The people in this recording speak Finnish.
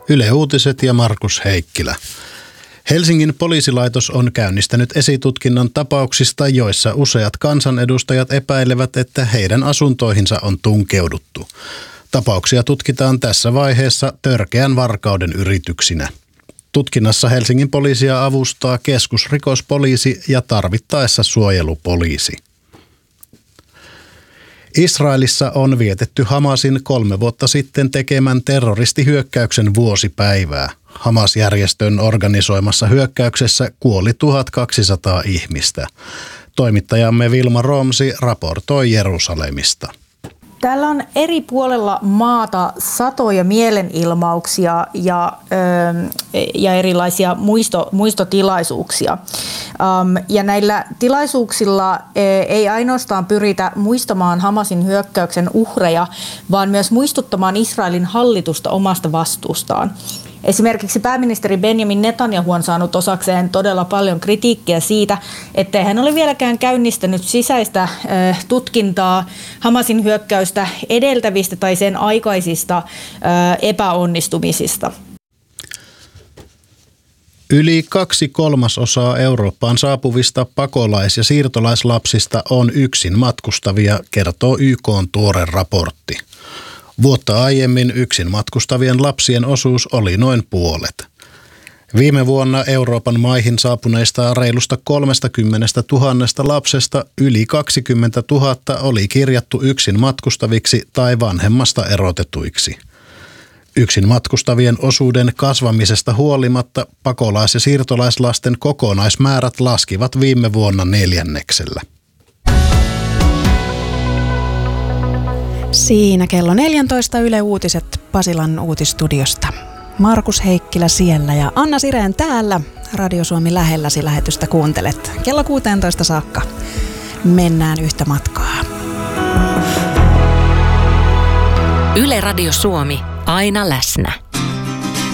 Yle Uutiset ja Markus Heikkilä. Helsingin poliisilaitos on käynnistänyt esitutkinnan tapauksista, joissa useat kansanedustajat epäilevät, että heidän asuntoihinsa on tunkeuduttu. Tapauksia tutkitaan tässä vaiheessa törkeän varkauden yrityksinä. Tutkinnassa Helsingin poliisia avustaa keskusrikospoliisi ja tarvittaessa suojelupoliisi. Israelissa on vietetty Hamasin 3 vuotta sitten tekemän terroristihyökkäyksen vuosipäivää. Hamas-järjestön organisoimassa hyökkäyksessä kuoli 1200 ihmistä. Toimittajamme Vilma Romsi raportoi Jerusalemista. Täällä on eri puolella maata satoja mielenilmauksia ja erilaisia muistotilaisuuksia. Ja näillä tilaisuuksilla ei ainoastaan pyritä muistamaan Hamasin hyökkäyksen uhreja, vaan myös muistuttamaan Israelin hallitusta omasta vastuustaan. Esimerkiksi pääministeri Benjamin Netanyahu on saanut osakseen todella paljon kritiikkiä siitä, ettei hän ole vieläkään käynnistänyt sisäistä tutkintaa Hamasin hyökkäystä edeltävistä tai sen aikaisista epäonnistumisista. Yli 2/3 Eurooppaan saapuvista pakolais- ja siirtolaislapsista on yksin matkustavia, kertoo YK:n tuore raportti. Vuotta aiemmin yksin matkustavien lapsien osuus oli noin puolet. Viime vuonna Euroopan maihin saapuneista reilusta 30 000 lapsesta yli 20 000 oli kirjattu yksin matkustaviksi tai vanhemmasta erotetuiksi. Yksin matkustavien osuuden kasvamisesta huolimatta pakolais- ja siirtolaislasten kokonaismäärät laskivat viime vuonna 4. Siinä kello 14 Yle Uutiset Pasilan uutistudiosta. Markus Heikkilä siellä ja Anna Sireen täällä. Radio Suomi lähelläsi lähetystä kuuntelet. Kello 16 saakka mennään yhtä matkaa. Yle Radio Suomi, aina läsnä.